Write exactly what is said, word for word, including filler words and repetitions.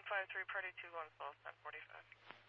five three, party two one, South ten forty-five.